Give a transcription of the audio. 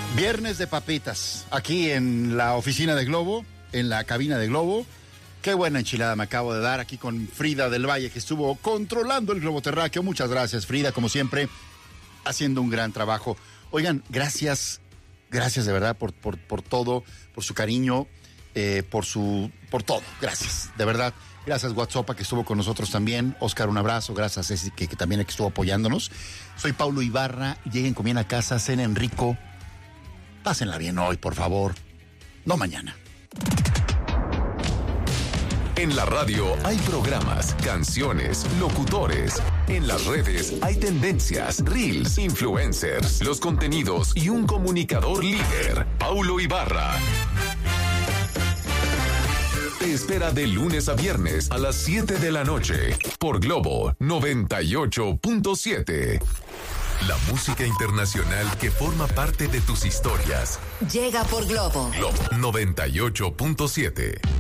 Viernes de papitas, aquí en la oficina de Globo, en la cabina de Globo. Qué buena enchilada me acabo de dar aquí con Frida del Valle, que estuvo controlando el globo terráqueo. Muchas gracias, Frida, como siempre, haciendo un gran trabajo. Oigan, gracias de verdad por todo, por su cariño, por todo. Gracias, de verdad. Gracias, WhatsApp, que estuvo con nosotros también. Oscar, un abrazo. Gracias, Ceci, que también estuvo apoyándonos. Soy Paulo Ibarra. Lleguen, comien a casa, cenen rico. Pásenla bien hoy, por favor. No mañana. En la radio hay programas, canciones, locutores. En las redes hay tendencias, reels, influencers, los contenidos y un comunicador líder. Paulo Ibarra te espera de lunes a viernes a las 7 de la noche por Globo 98.7. La música internacional que forma parte de tus historias. Llega por Globo 98.7.